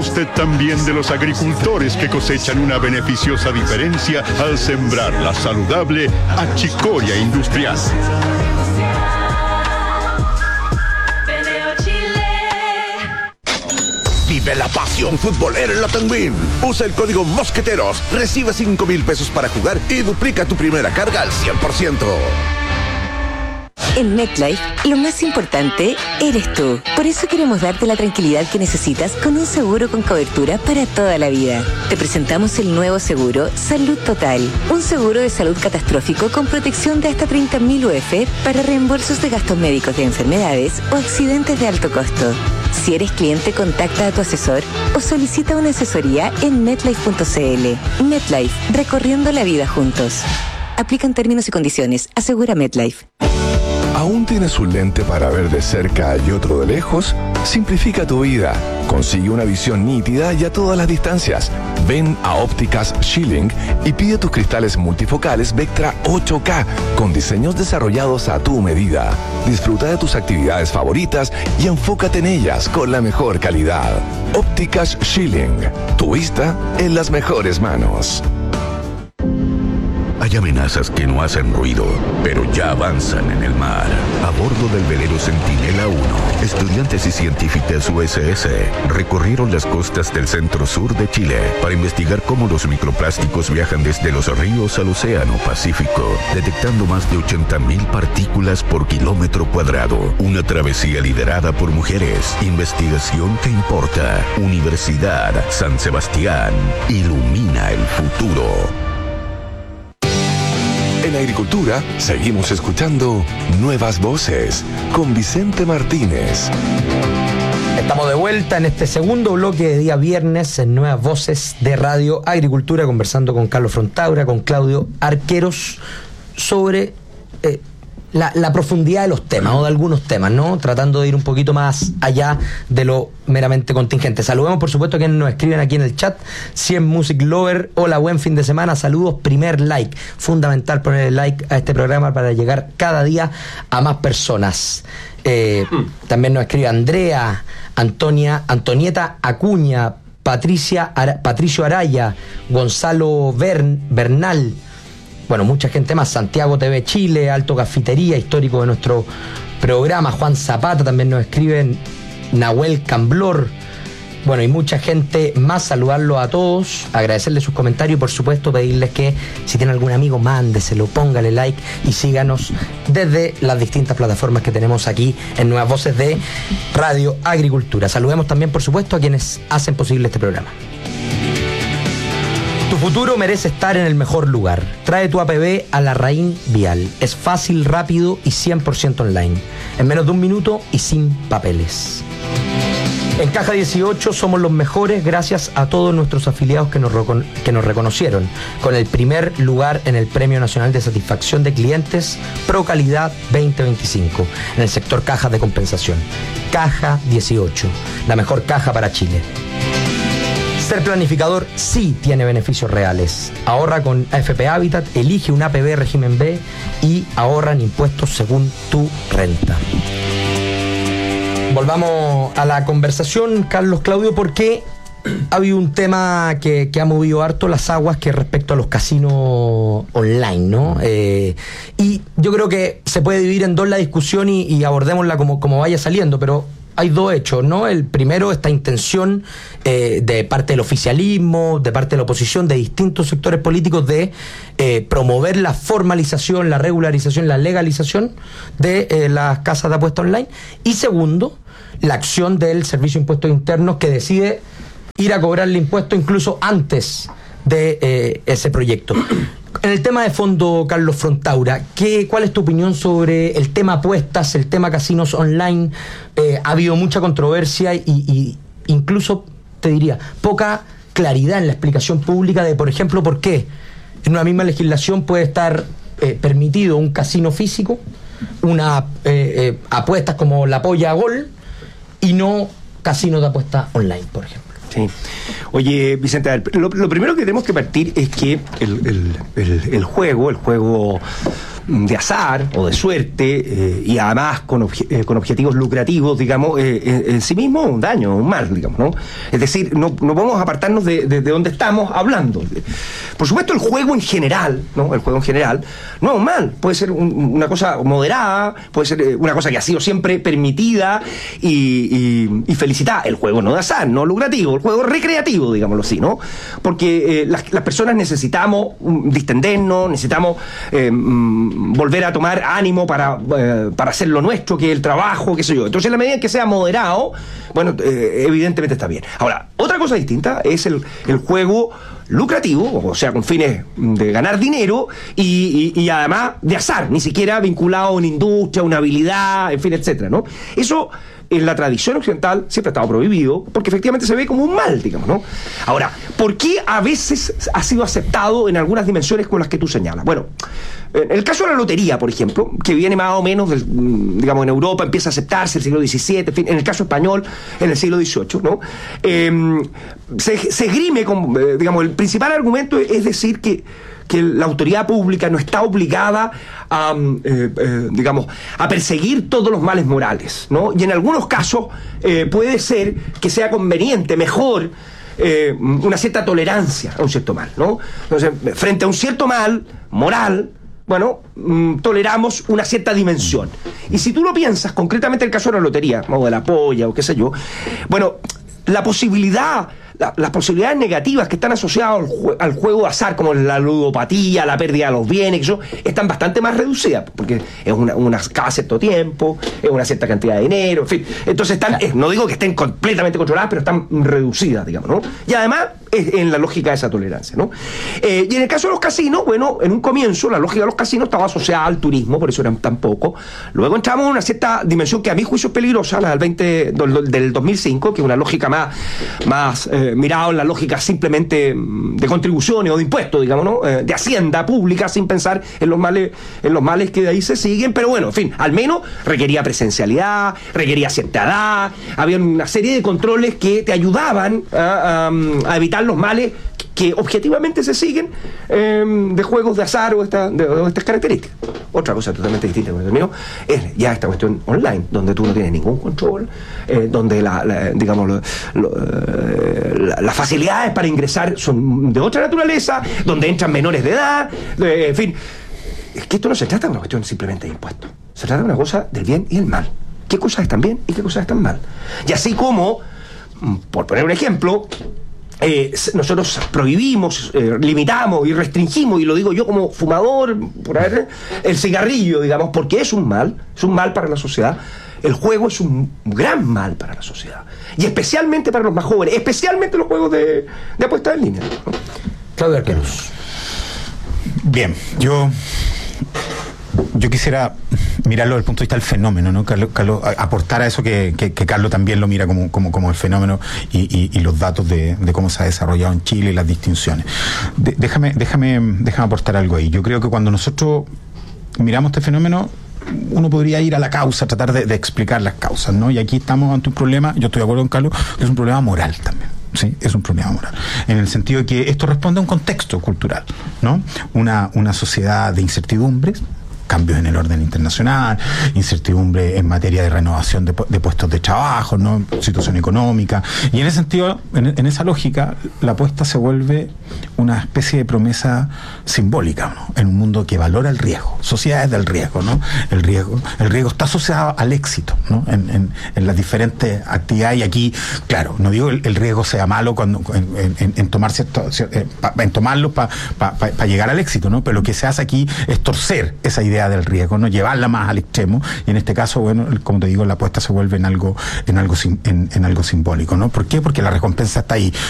usted también de los agricultores que cosechan una beneficiosa diferencia al sembrar la saludable achicoria industrial. Vive la pasión futbolera en la Tenguín. Usa el código Mosqueteros, recibe 5,000 pesos para jugar y duplica tu primera carga al 100%. En MetLife, lo más importante eres tú. Por eso queremos darte la tranquilidad que necesitas con un seguro con cobertura para toda la vida. Te presentamos el nuevo seguro Salud Total. Un seguro de salud catastrófico con protección de hasta 30.000 UF para reembolsos de gastos médicos de enfermedades o accidentes de alto costo. Si eres cliente, contacta a tu asesor o solicita una asesoría en MetLife.cl. MetLife, recorriendo la vida juntos. Aplican términos y condiciones. Asegura MetLife. ¿Aún tienes un lente para ver de cerca y otro de lejos? Simplifica tu vida. Consigue una visión nítida y a todas las distancias. Ven a Ópticas Schilling y pide tus cristales multifocales Vectra 8K con diseños desarrollados a tu medida. Disfruta de tus actividades favoritas y enfócate en ellas con la mejor calidad. Ópticas Schilling. Tu vista en las mejores manos. Hay amenazas que no hacen ruido, pero ya avanzan en el mar. A bordo del velero Centinela 1, estudiantes y científicas USS recorrieron las costas del centro-sur de Chile para investigar cómo los microplásticos viajan desde los ríos al océano Pacífico, detectando más de 80.000 partículas por kilómetro cuadrado. Una travesía liderada por mujeres. Investigación que importa. Universidad San Sebastián. Ilumina el futuro. En Agricultura, seguimos escuchando Nuevas Voces con Vicente Martínez. Estamos de vuelta en este segundo bloque de día viernes en Nuevas Voces de Radio Agricultura, conversando con Carlos Frontaura, con Claudio Arqueros, sobre la profundidad de los temas, o de algunos temas, ¿no? Tratando de ir un poquito más allá de lo meramente contingente. Saludemos, por supuesto, a quienes nos escriben aquí en el chat. 100 Music Lover, hola, buen fin de semana, saludos, primer like. Fundamental poner el like a este programa para llegar cada día a más personas. También nos escribe Andrea, Antonieta Acuña, Patricio Araya, Gonzalo Bernal. Bueno, mucha gente más. Santiago TV Chile, Alto Cafitería, histórico de nuestro programa. Juan Zapata también nos escriben. Nahuel Camblor. Bueno, y mucha gente más. Saludarlo a todos, agradecerles sus comentarios y por supuesto pedirles que si tienen algún amigo, mándeselo, póngale like y síganos desde las distintas plataformas que tenemos aquí en Nuevas Voces de Radio Agricultura. Saludemos también, por supuesto, a quienes hacen posible este programa. Tu futuro merece estar en el mejor lugar. Trae tu APB a Larraín Vial. Es fácil, rápido y 100% online. En menos de un minuto y sin papeles. En Caja 18 somos los mejores gracias a todos nuestros afiliados que nos reconocieron con el primer lugar en el Premio Nacional de Satisfacción de Clientes Pro Calidad 2025 en el sector cajas de compensación. Caja 18, la mejor caja para Chile. Ser planificador sí tiene beneficios reales. Ahorra con AFP Habitat, elige un APB régimen B y ahorra en impuestos según tu renta. Volvamos a la conversación, Carlos, Claudio, porque ha habido un tema que ha movido harto las aguas que respecto a los casinos online, ¿no? Y yo creo que se puede dividir en dos la discusión y abordémosla como vaya saliendo, pero hay dos hechos, ¿no? El primero, esta intención de parte del oficialismo, de parte de la oposición, de distintos sectores políticos de promover la formalización, la regularización, la legalización de las casas de apuesta online. Y segundo, la acción del Servicio de Impuestos Internos que decide ir a cobrarle impuestos incluso antes de ese proyecto. En el tema de fondo, Carlos Frontaura, ¿cuál es tu opinión sobre el tema apuestas, el tema casinos online? Ha habido mucha controversia y incluso, te diría, poca claridad en la explicación pública de, por ejemplo, por qué en una misma legislación puede estar permitido un casino físico, una apuestas como la polla a gol y no casinos de apuesta online, por ejemplo. Sí. Oye, Vicente, a ver, lo primero que tenemos que partir es que el juego de azar o de suerte, y además con objetivos lucrativos, digamos, en sí mismo un daño, un mal, digamos, ¿no? Es decir, no podemos apartarnos de donde estamos hablando. Por supuesto, el juego en general, ¿no? El juego en general no es un mal, puede ser una cosa moderada, puede ser una cosa que ha sido siempre permitida y felicitada. El juego no de azar, no lucrativo, el juego recreativo, digámoslo así, ¿no? Porque las personas necesitamos distendernos, necesitamos volver a tomar ánimo para hacer lo nuestro, que es el trabajo, qué sé yo. Entonces, en la medida en que sea moderado, bueno, evidentemente está bien. Ahora, otra cosa distinta es el juego lucrativo, o sea, con fines de ganar dinero y además de azar, ni siquiera vinculado a una industria, una habilidad, en fin, etcétera, ¿no? Eso en la tradición occidental siempre ha estado prohibido, porque efectivamente se ve como un mal, digamos, ¿no? Ahora, ¿por qué a veces ha sido aceptado en algunas dimensiones como las que tú señalas? Bueno, en el caso de la lotería, por ejemplo, que viene más o menos, digamos, en Europa empieza a aceptarse el siglo XVII, en fin, en el caso español, en el siglo XVIII, ¿no? Se esgrime, digamos, el principal argumento es decir que la autoridad pública no está obligada a, digamos, a perseguir todos los males morales, ¿no? Y en algunos casos puede ser que sea conveniente, mejor, una cierta tolerancia a un cierto mal, ¿no? Entonces, frente a un cierto mal moral, bueno, toleramos una cierta dimensión. Y si tú lo piensas, concretamente el caso de la lotería, o de la polla, o qué sé yo, bueno, las posibilidades negativas que están asociadas al juego de azar, como la ludopatía, la pérdida de los bienes, están bastante más reducidas, porque es cada cierto tiempo, es una cierta cantidad de dinero, en fin. Entonces no digo que estén completamente controladas, pero están reducidas, digamos, ¿no? Y además es en la lógica de esa tolerancia, ¿no? Y en el caso de los casinos, bueno, en un comienzo la lógica de los casinos estaba asociada al turismo, por eso eran tan pocos. Luego entramos en una cierta dimensión que a mi juicio es peligrosa, la del 2005, que es una lógica más mirado en la lógica simplemente de contribuciones o de impuestos, digamos, ¿no? De hacienda pública, sin pensar en los males que de ahí se siguen, pero bueno, en fin, al menos requería presencialidad, requería cierta edad, había una serie de controles que te ayudaban a evitar los males que objetivamente se siguen de juegos de azar o estas características. Otra cosa totalmente distinta es ya esta cuestión online, donde tú no tienes ningún control, donde digamos las facilidades para ingresar son de otra naturaleza, donde entran menores de edad, en fin. Es que esto no se trata de una cuestión simplemente de impuestos, se trata de una cosa del bien y el mal. ¿Qué cosas están bien y qué cosas están mal? Y así como, por poner un ejemplo, nosotros prohibimos, limitamos y restringimos, y lo digo yo como fumador, el cigarrillo, digamos, porque es un mal para la sociedad. El juego es un gran mal para la sociedad, y especialmente para los más jóvenes, especialmente los juegos de apuestas en línea, ¿no? Claudio Arqueros. Bien, yo quisiera mirarlo desde el punto de vista del fenómeno, ¿no? Carlos, aportar a eso que Carlos también lo mira como el fenómeno y los datos de cómo se ha desarrollado en Chile y las distinciones. Déjame aportar algo ahí. Yo creo que cuando nosotros miramos este fenómeno, uno podría ir a la causa, tratar de explicar las causas, ¿no? Y aquí estamos ante un problema, yo estoy de acuerdo con Carlos, que es un problema moral también. Sí, es un problema moral, en el sentido de que esto responde a un contexto cultural, ¿no? Una sociedad de incertidumbres, cambios en el orden internacional, incertidumbre en materia de renovación de puestos de trabajo, ¿no? Situación económica, y en ese sentido, en esa lógica, la apuesta se vuelve una especie de promesa simbólica, ¿no? En un mundo que valora el riesgo, sociedades del riesgo, ¿no? El riesgo está asociado al éxito, ¿no? En las diferentes actividades, y aquí, claro, no digo el riesgo sea malo cuando en tomarlo para llegar al éxito, ¿no? Pero lo que se hace aquí es torcer esa idea del riesgo, ¿no? Llevarla más al extremo, y en este caso, bueno, como te digo, la apuesta se vuelve en algo simbólico, ¿no? ¿Por qué? Porque la recompensa está ahí.